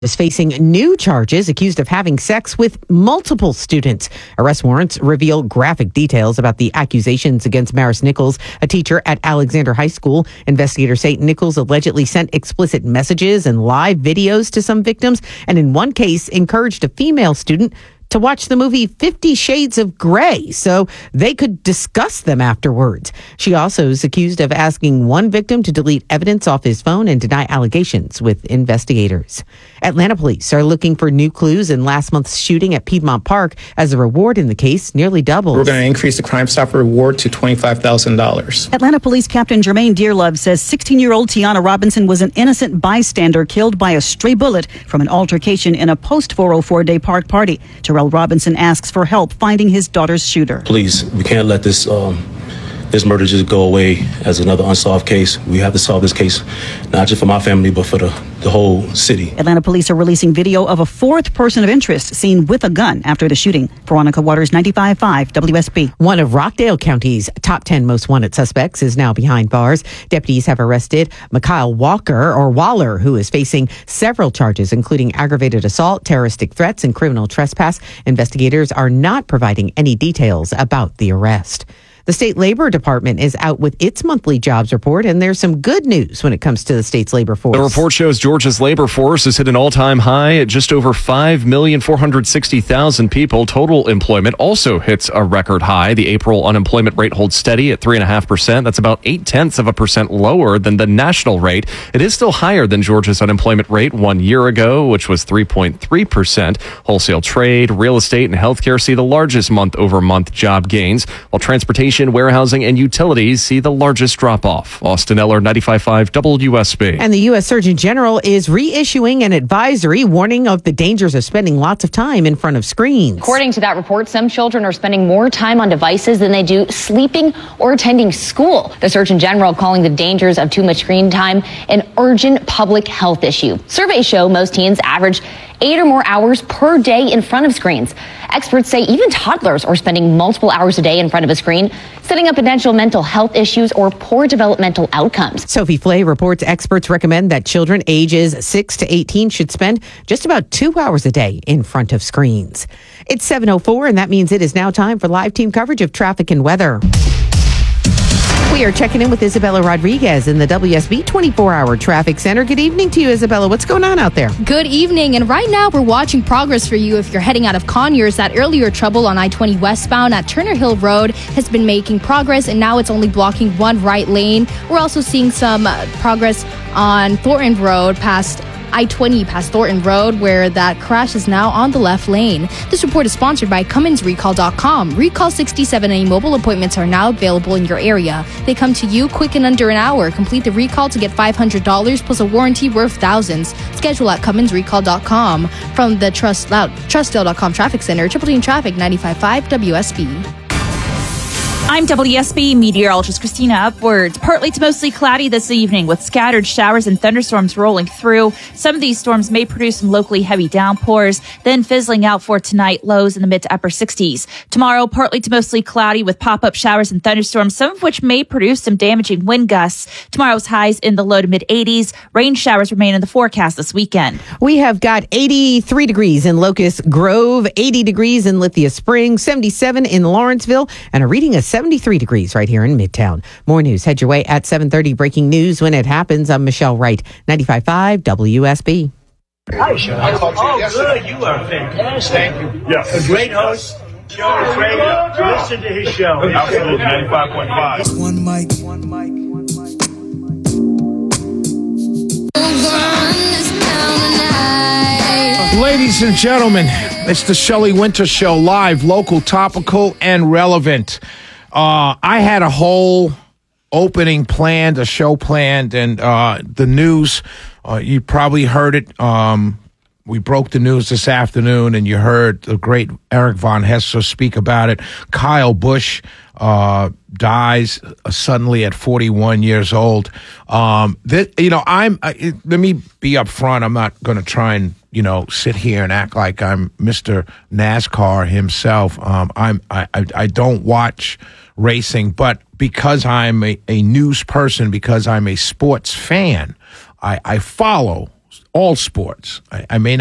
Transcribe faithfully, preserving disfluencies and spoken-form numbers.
is facing new charges, accused of having sex with multiple students. Arrest warrants reveal graphic details about the accusations against Maris Nichols, a teacher at Alexander High School. Investigators say Nichols allegedly sent explicit messages and live videos to some victims, and in one case encouraged a female student to watch the movie Fifty Shades of Grey so they could discuss them afterwards. She also is accused of asking one victim to delete evidence off his phone and deny allegations with investigators. Atlanta police are looking for new clues in last month's shooting at Piedmont Park as a reward in the case nearly doubles. We're going to increase the Crime Stopper reward to twenty-five thousand dollars. Atlanta Police Captain Jermaine Dearlove says sixteen-year-old Tiana Robinson was an innocent bystander killed by a stray bullet from an altercation in a post four oh four day park party. Terrell Robinson asks for help finding his daughter's shooter. Please, we can't let this um, this murder just go away as another unsolved case. We have to solve this case, not just for my family, but for the, the whole city. Atlanta police are releasing video of a fourth person of interest seen with a gun after the shooting. Veronica Waters, ninety-five point five W S B. One of Rockdale County's top ten most wanted suspects is now behind bars. Deputies have arrested Mikhail Walker, or Waller, who is facing several charges, including aggravated assault, terroristic threats, and criminal trespass. Investigators are not providing any details about the arrest. The state labor department is out with its monthly jobs report, and there's some good news when it comes to the state's labor force. The report shows Georgia's labor force has hit an all-time high at just over five million four hundred sixty thousand people. Total employment also hits a record high. The April unemployment rate holds steady at three point five percent. That's about eight-tenths of a percent lower than the national rate. It is still higher than Georgia's unemployment rate one year ago, which was three point three percent. Wholesale trade, real estate, and healthcare see the largest month-over-month job gains, while transportation, warehousing, and utilities see the largest drop-off. Austin Eller, ninety-five point five W S B. And the U S Surgeon General is reissuing an advisory warning of the dangers of spending lots of time in front of screens. According to that report, some children are spending more time on devices than they do sleeping or attending school. The Surgeon General calling the dangers of too much screen time an urgent public health issue. Surveys show most teens average eight or more hours per day in front of screens. Experts say even toddlers are spending multiple hours a day in front of a screen, setting up potential mental health issues or poor developmental outcomes. Sophie Flay reports experts recommend that children ages six to eighteen should spend just about two hours a day in front of screens. It's seven oh four, and that means it is now time for live team coverage of traffic and weather. We are checking in with Isabella Rodriguez in the W S B twenty-four hour Traffic Center. Good evening to you, Isabella. What's going on out there? Good evening. And right now we're watching progress for you if you're heading out of Conyers. That earlier trouble on I twenty westbound at Turner Hill Road has been making progress, and now it's only blocking one right lane. We're also seeing some uh, progress on Thornton Road past I twenty past Thornton Road, where that crash is now on the left lane. This report is sponsored by Cummins Recall dot com. Recall sixty-seven A mobile appointments are now available in your area. They come to you quick in under an hour. Complete the recall to get five hundred dollars plus a warranty worth thousands. Schedule at Cummins Recall dot com. From the Trust Trustdale dot com Traffic Center, Triple Team Traffic, ninety-five point five W S B. I'm W S B meteorologist Christina Upwards. Partly to mostly cloudy this evening with scattered showers and thunderstorms rolling through. Some of these storms may produce some locally heavy downpours, then fizzling out for tonight, lows in the mid to upper sixties. Tomorrow, partly to mostly cloudy with pop-up showers and thunderstorms, some of which may produce some damaging wind gusts. Tomorrow's highs in the low to mid eighties. Rain showers remain in the forecast this weekend. We have got eighty-three degrees in Locust Grove, eighty degrees in Lithia Springs, seventy-seven in Lawrenceville, and a reading of seventy-three degrees right here in Midtown. More news head your way at seven thirty. Breaking news when it happens. I'm Michelle Wright, ninety-five point five W S B. Hi, Sean. I called you oh, yesterday. Good. You are fantastic. Thank you. Yes. A great host. Show is great. Listen to his show. Absolutely. ninety-five point five. One mic. One mic. One mic. Ladies and gentlemen, it's the Shelley Winter Show, live, local, topical, and relevant. Uh, I had a whole opening planned, a show planned, and uh, the news, uh, you probably heard it. Um, we broke the news this afternoon, and you heard the great Eric Von Hessler speak about it. Kyle Busch uh, dies suddenly at forty-one years old. Um, that, you know, I'm. I, let me be upfront. I'm not going to try and you know sit here and act like I'm Mister NASCAR himself. Um, I'm. I, I. I don't watch racing, but because I'm a, a news person, because I'm a sports fan, I, I follow all sports. I, I may